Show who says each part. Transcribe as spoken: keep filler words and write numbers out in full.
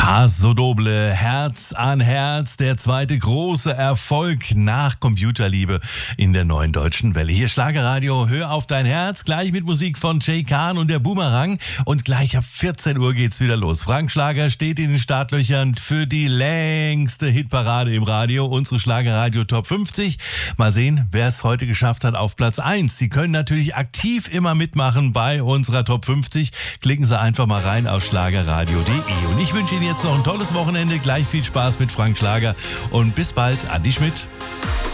Speaker 1: Paso Doble, Herz an Herz, der zweite große Erfolg nach Computerliebe in der neuen deutschen Welle. Hier Schlagerradio, hör auf dein Herz, gleich mit Musik von Jay Khan und der Boomerang. Und gleich ab vierzehn Uhr geht's wieder los. Frank Schlager steht in den Startlöchern für die längste Hitparade im Radio, unsere Schlagerradio Top fünfzig. Mal sehen, wer es heute geschafft hat auf Platz eins. Sie können natürlich aktiv immer mitmachen bei unserer Top fünfzig. Klicken Sie einfach mal rein auf schlagerradio punkt de. Und ich wünsche Ihnen jetzt noch ein tolles Wochenende, gleich viel Spaß mit Frank Schlager und bis bald, Andi Schmidt.